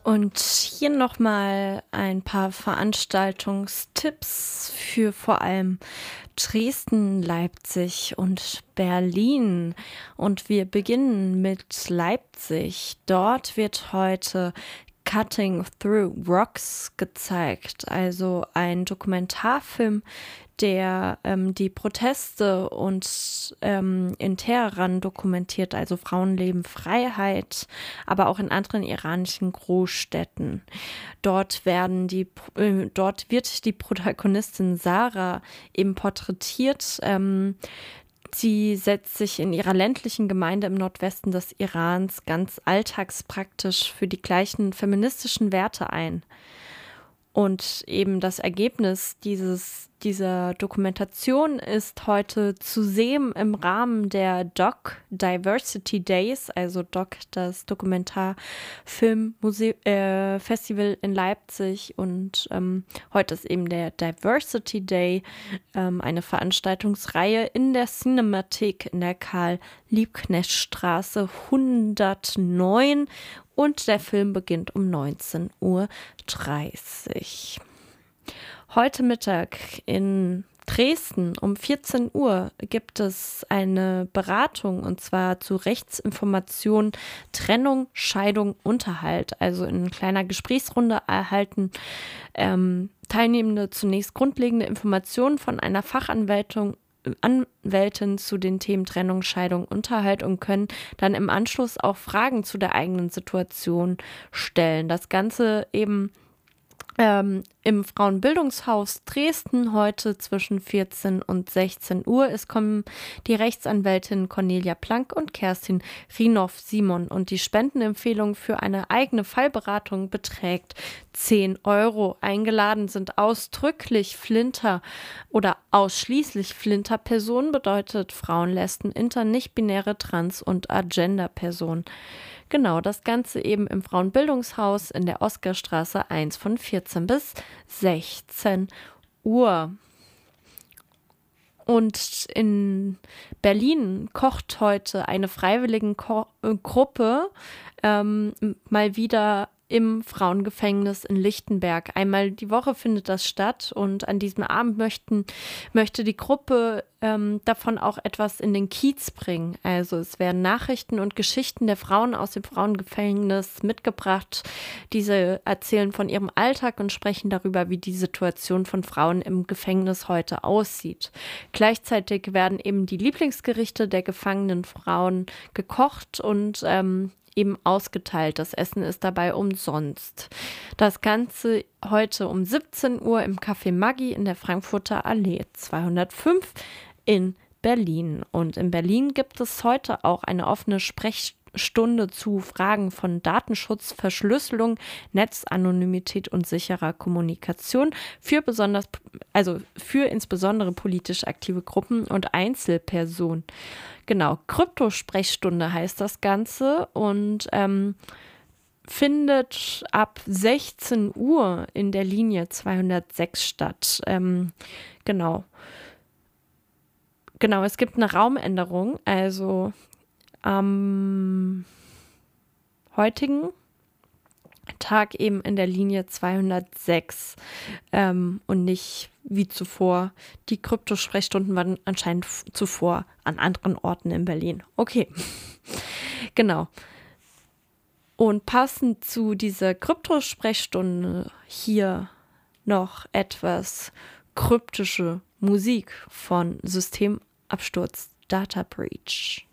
Und hier nochmal ein paar Veranstaltungstipps für vor allem Dresden, Leipzig und Berlin. Und wir beginnen mit Leipzig. Dort wird heute Cutting Through Rocks gezeigt, also ein Dokumentarfilm, der die Proteste und in Teheran dokumentiert, also Frauenleben, Freiheit, aber auch in anderen iranischen Großstädten. Dort wird die Protagonistin Sarah eben porträtiert. Sie setzt sich in ihrer ländlichen Gemeinde im Nordwesten des Irans ganz alltagspraktisch für die gleichen feministischen Werte ein. Und eben das Ergebnis dieser Dokumentation ist heute zu sehen im Rahmen der DOC Diversity Days, also DOC, das Dokumentarfilm-Festival in Leipzig. Und heute ist eben der Diversity Day, eine Veranstaltungsreihe in der Cinemathek in der Karl-Liebknecht-Straße 109. Und der Film beginnt um 19:30 Uhr. Heute Mittag in Dresden um 14 Uhr gibt es eine Beratung, und zwar zu Rechtsinformation, Trennung, Scheidung, Unterhalt. Also in kleiner Gesprächsrunde erhalten Teilnehmende zunächst grundlegende Informationen von einer Anwältin zu den Themen Trennung, Scheidung, Unterhalt und können dann im Anschluss auch Fragen zu der eigenen Situation stellen. Das Ganze eben im Frauenbildungshaus Dresden heute zwischen 14 und 16 Uhr. Es kommen die Rechtsanwältinnen Cornelia Plank und Kerstin Rinoff-Simon, und die Spendenempfehlung für eine eigene Fallberatung beträgt 10 Euro. Eingeladen sind ausdrücklich Flinter oder ausschließlich Flinter-Personen, bedeutet Frauen, Lesben, Inter-, nicht-binäre, Trans- und Agender-Personen. Genau, das Ganze eben im Frauenbildungshaus in der Oskarstraße 1 von 14 bis 16 Uhr. Und in Berlin kocht heute eine Freiwilligengruppe mal wieder im Frauengefängnis in Lichtenberg. Einmal die Woche findet das statt, und an diesem Abend möchte die Gruppe davon auch etwas in den Kiez bringen. Also es werden Nachrichten und Geschichten der Frauen aus dem Frauengefängnis mitgebracht. Diese erzählen von ihrem Alltag und sprechen darüber, wie die Situation von Frauen im Gefängnis heute aussieht. Gleichzeitig werden eben die Lieblingsgerichte der gefangenen Frauen gekocht und eben ausgeteilt. Das Essen ist dabei umsonst. Das Ganze heute um 17 Uhr im Café Maggi in der Frankfurter Allee 205 in Berlin. Und in Berlin gibt es heute auch eine offene Sprechstunde zu Fragen von Datenschutz, Verschlüsselung, Netzanonymität und sicherer Kommunikation für insbesondere politisch aktive Gruppen und Einzelpersonen. Genau, Krypto-Sprechstunde heißt das Ganze und findet ab 16 Uhr in der Linie 206 statt. Genau, es gibt eine Raumänderung, also am heutigen Tag eben in der Linie 206 und nicht wie zuvor. Die Krypto-Sprechstunden waren anscheinend zuvor an anderen Orten in Berlin. Okay, genau. Und passend zu dieser Krypto-Sprechstunde hier noch etwas kryptische Musik von Systemabsturz Data Breach.